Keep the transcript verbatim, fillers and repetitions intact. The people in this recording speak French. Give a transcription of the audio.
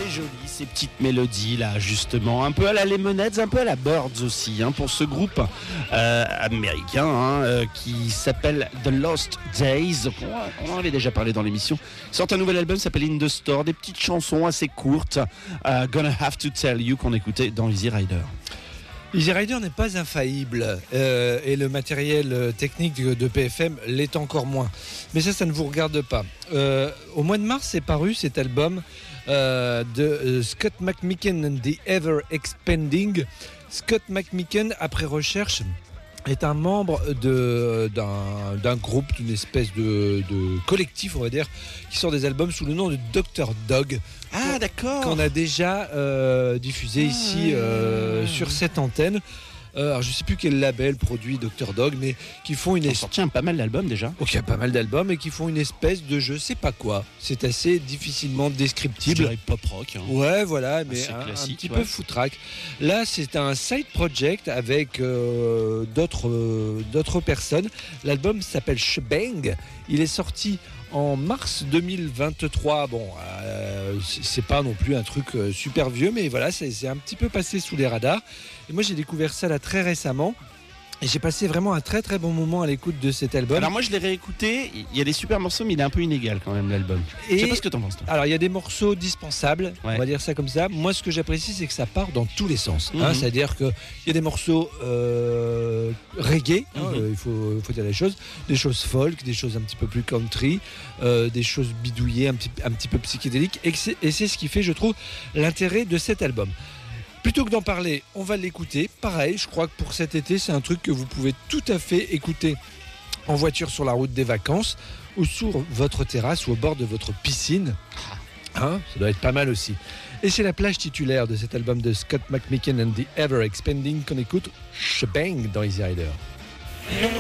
C'est joli, ces petites mélodies là, justement, un peu à la Lemonheads, un peu à la Birds aussi, hein, pour ce groupe euh, américain hein, euh, qui s'appelle The Lost Days. On en avait déjà parlé dans l'émission. Ils sortent un nouvel album, s'appelle In the Store, des petites chansons assez courtes. Uh, Gonna Have to Tell You qu'on écoutait dans Easy Rider. Easy Rider n'est pas infaillible euh, et le matériel technique de, de P F M l'est encore moins. Mais ça, ça ne vous regarde pas. Euh, au mois de mars est paru cet album euh, de euh, Scott McMicken and the Ever Expanding. Scott McMicken, après recherche, est un membre de, d'un, d'un groupe, d'une espèce de, de collectif, on va dire, qui sort des albums sous le nom de docteur Dog. Ah, d'accord. Qu'on a déjà euh, diffusé ah, ici euh, sur cette antenne. Euh, alors je ne sais plus quel label produit docteur Dog, mais qui font une. Ils ont sorti un pas mal d'albums déjà. Ok, pas mal d'albums et qui font une espèce de je sais pas quoi. C'est assez difficilement descriptible. Je dirais pop rock. Hein. Ouais, voilà, mais un, classique, un petit ouais. peu footrack. Là, c'est un side project avec euh, d'autres euh, d'autres personnes. L'album s'appelle Shebang. Il est sorti en mars deux mille vingt-trois. Bon, euh, c'est pas non plus un truc super vieux, mais voilà, c'est, c'est un petit peu passé sous les radars. Et moi, j'ai découvert ça là très récemment. Et j'ai passé vraiment un très très bon moment à l'écoute de cet album. Alors moi je l'ai réécouté, il y a des super morceaux mais il est un peu inégal quand même l'album. Et je sais pas ce que t'en penses toi. Alors il y a des morceaux dispensables, ouais. on va dire ça comme ça. Moi ce que j'apprécie c'est que ça part dans tous les sens. Mm-hmm. Hein, c'est-à-dire qu'il y a des morceaux euh, reggae, hein, mm-hmm. euh, il faut, faut dire les choses, des choses folk, des choses un petit peu plus country, euh, des choses bidouillées, un petit, un petit peu psychédéliques. Et c'est, et c'est ce qui fait je trouve l'intérêt de cet album. Plutôt que d'en parler, on va l'écouter. Pareil, je crois que pour cet été, c'est un truc que vous pouvez tout à fait écouter en voiture sur la route des vacances ou sur votre terrasse ou au bord de votre piscine. Hein, ça doit être pas mal aussi. Et c'est la plage titulaire de cet album de Scott McMicken and the Ever Expanding qu'on écoute Shebang dans Easy Rider.